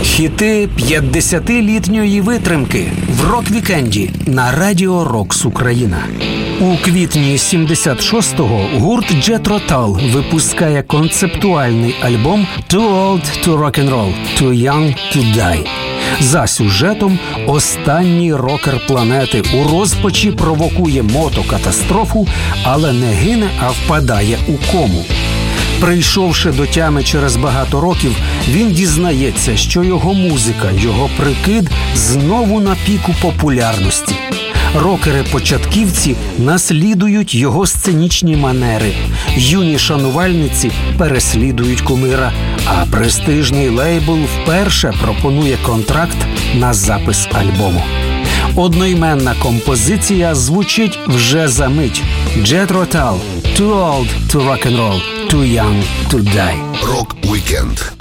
Хіти 50-літньої витримки в рок-вікенді на Радіо Рокс Україна. У квітні 76-го гурт Jethro Tull випускає концептуальний альбом «Too Old to Rock and Roll, Too Young to Die». За сюжетом останній рокер планети у розпачі провокує мотокатастрофу, але не гине, а впадає у кому. Прийшовши до тями через багато років, він дізнається, що його музика, його прикид знову на піку популярності. Рокери-початківці наслідують його сценічні манери, юні шанувальниці переслідують кумира, а престижний лейбл вперше пропонує контракт на запис альбому. Одноіменна композиція звучить вже за мить. Jethro Tull, Too Old to Rock and Roll, Too Young to Die. Рок-вікенд